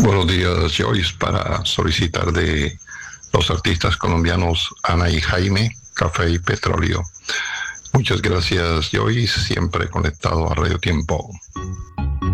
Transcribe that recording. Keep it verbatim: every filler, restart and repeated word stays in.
Buenos días, Joyce, para solicitar de los artistas colombianos Ana y Jaime, Café y Petróleo. Muchas gracias, Joyce, siempre conectado a Radio Tiempo.